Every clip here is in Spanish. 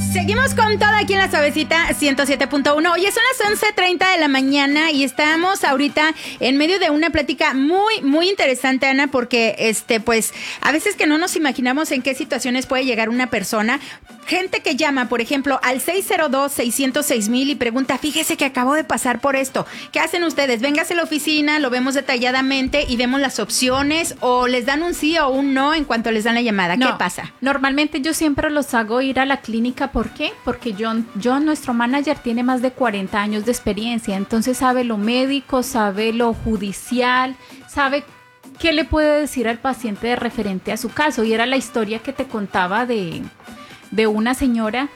Seguimos con todo aquí en La Suavecita 107.1. Hoy son las 11:30 de la mañana y estamos ahorita en medio de una plática muy, muy interesante, Ana, porque pues a veces que no nos imaginamos en qué situaciones puede llegar una persona. Gente que llama, por ejemplo, al 602-606,000 y pregunta, fíjese que acabo de pasar por esto. ¿Qué hacen ustedes? Véngase a la oficina, lo vemos detalladamente y vemos las opciones, o les dan un sí o un no en cuanto les dan la llamada. ¿Qué pasa? Normalmente yo siempre los hago ir a la clínica. ¿Por qué? Porque John, nuestro manager, tiene más de 40 años de experiencia, entonces sabe lo médico, sabe lo judicial, sabe qué le puede decir al paciente de referente a su caso. Y era la historia que te contaba de una señora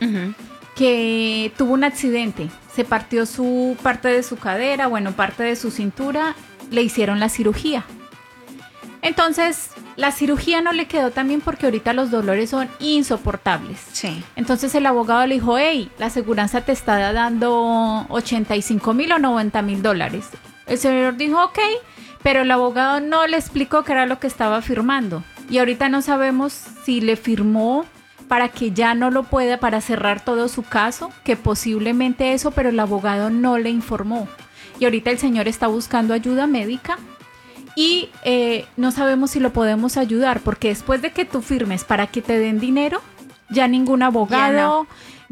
que tuvo un accidente, se partió parte de su cadera, parte de su cintura, le hicieron la cirugía. Entonces, la cirugía no le quedó tan bien porque ahorita los dolores son insoportables. Sí. Entonces el abogado le dijo, hey, la aseguranza te está dando 85,000 o 90,000 dólares. El señor dijo, ok, pero el abogado no le explicó qué era lo que estaba firmando. Y ahorita no sabemos si le firmó para que ya no lo pueda, para cerrar todo su caso, que posiblemente eso, pero el abogado no le informó. Y ahorita el señor está buscando ayuda médica y no sabemos si lo podemos ayudar, porque después de que tú firmes para que te den dinero, ya ningún abogado,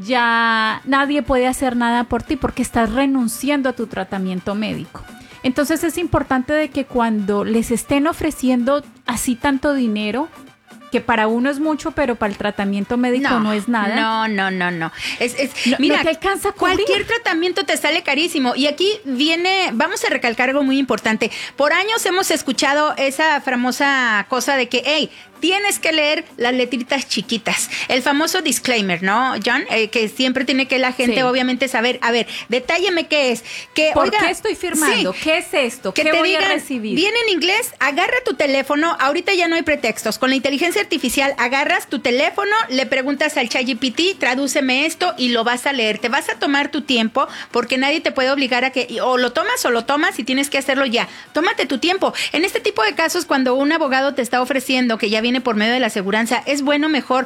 ya nadie puede hacer nada por ti porque estás renunciando a tu tratamiento médico. Entonces es importante de que cuando les estén ofreciendo así tanto dinero, que para uno es mucho, pero para el tratamiento médico no es nada. No. Mira, no te alcanza a cubrir. Cualquier tratamiento te sale carísimo. Y aquí vamos a recalcar algo muy importante. Por años hemos escuchado esa famosa cosa de que, hey, tienes que leer las letritas chiquitas. El famoso disclaimer, ¿no, John? Que siempre tiene que la gente obviamente saber, a ver, detállame qué es. ¿Por qué estoy firmando? ¿Qué es esto? ¿Qué voy a recibir? Viene en inglés, agarra tu teléfono, ahorita ya no hay pretextos. Con la inteligencia artificial agarras tu teléfono, le preguntas al ChatGPT, tradúceme esto y lo vas a leer. Te vas a tomar tu tiempo porque nadie te puede obligar a que o lo tomas y tienes que hacerlo ya. Tómate tu tiempo. En este tipo de casos, cuando un abogado te está ofreciendo que ya viene por medio de la aseguranza, es bueno mejor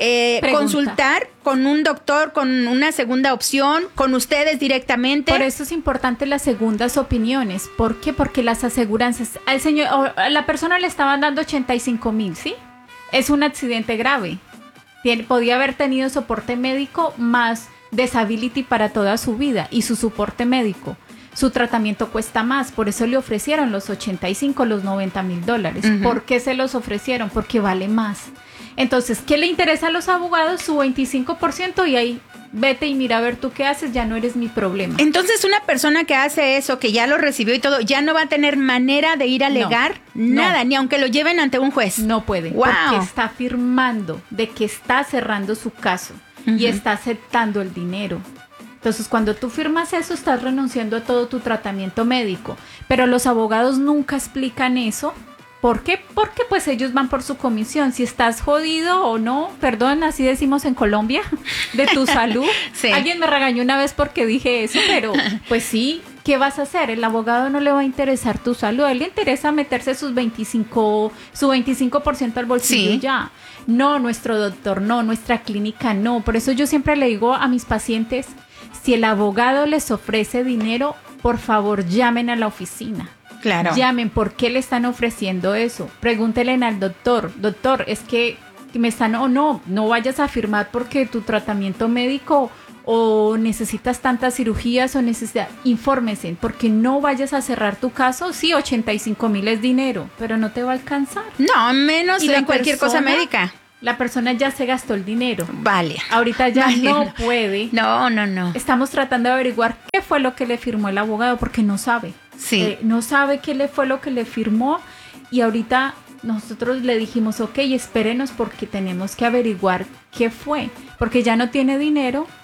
consultar con un doctor, con una segunda opción, con ustedes directamente. Por eso es importante las segundas opiniones. ¿Por qué? Porque las aseguranzas, a la persona le estaban dando 85,000, ¿sí? Es un accidente grave. Podía haber tenido soporte médico más disability para toda su vida y su soporte médico. Su tratamiento cuesta más, por eso le ofrecieron los 85, los 90,000 dólares. ¿Por qué se los ofrecieron? Porque vale más. Entonces, ¿qué le interesa a los abogados? Su 25%, y ahí vete y mira a ver tú qué haces, ya no eres mi problema. Entonces, una persona que hace eso, que ya lo recibió y todo, ya no va a tener manera de ir a alegar nada, ni aunque lo lleven ante un juez. No puede, wow, porque está firmando de que está cerrando su caso y está aceptando el dinero. Entonces, cuando tú firmas eso, estás renunciando a todo tu tratamiento médico. Pero los abogados nunca explican eso. ¿Por qué? Porque pues ellos van por su comisión. Si estás jodido o no, perdón, así decimos en Colombia, de tu salud. Sí. Alguien me regañó una vez porque dije eso, pero pues sí, ¿qué vas a hacer? El abogado no le va a interesar tu salud. A él le interesa meterse su 25% al bolsillo ya. No, nuestro doctor no, nuestra clínica no. Por eso yo siempre le digo a mis pacientes, si el abogado les ofrece dinero, por favor llamen a la oficina. Claro. Llamen, ¿por qué le están ofreciendo eso? Pregúntenle al doctor, es que me están, no vayas a firmar porque tu tratamiento médico o necesitas tantas cirugías o infórmese, porque no vayas a cerrar tu caso. Sí, 85,000 es dinero, pero no te va a alcanzar. No, menos de cualquier cosa médica. La persona ya se gastó el dinero. Vale. Ahorita ya no puede. No. Estamos tratando de averiguar qué fue lo que le firmó el abogado porque no sabe. Sí. No sabe qué fue lo que le firmó y ahorita nosotros le dijimos, ok, espérenos porque tenemos que averiguar qué fue. Porque ya no tiene dinero,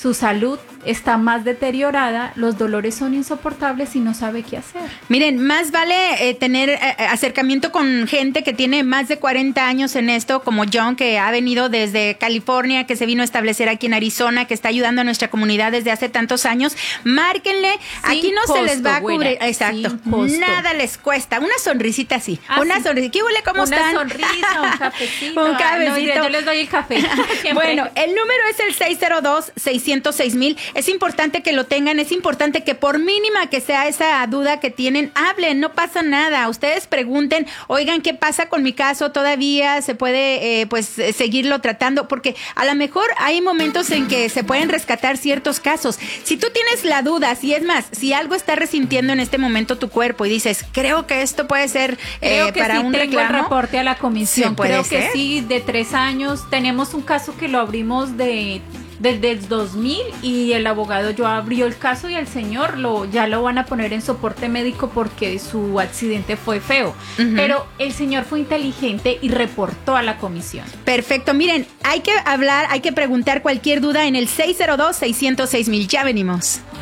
su salud está más deteriorada, los dolores son insoportables y no sabe qué hacer. Miren, más vale tener acercamiento con gente que tiene más de 40 años en esto, como John, que ha venido desde California, que se vino a establecer aquí en Arizona, que está ayudando a nuestra comunidad desde hace tantos años. Márquenle, aquí no se les va a cubrir, exacto, nada les cuesta, una sonrisita así, una sonrisita. ¿Qué huele? ¿Cómo están? Una sonrisa, un cafecito. Un cafecito. No, mire, yo les doy el café. Bueno, el número es el 602-606,000. Es importante que lo tengan, es importante que por mínima que sea esa duda que tienen, hablen, no pasa nada. Ustedes pregunten, oigan, ¿qué pasa con mi caso? ¿Todavía se puede seguirlo tratando? Porque a lo mejor hay momentos en que se pueden rescatar ciertos casos. Si tú tienes la duda, si es más, si algo está resintiendo en este momento tu cuerpo y dices, creo que esto puede ser para un reclamo. El reporte a la comisión. Sí, creo que sí, de 3 años. Tenemos un caso que lo abrimos desde el 2000 y el abogado yo abrió el caso y el señor ya lo van a poner en soporte médico porque su accidente fue feo. Pero el señor fue inteligente y reportó a la comisión. Perfecto. Miren, hay que hablar, hay que preguntar cualquier duda en el 602-606,000. Ya venimos.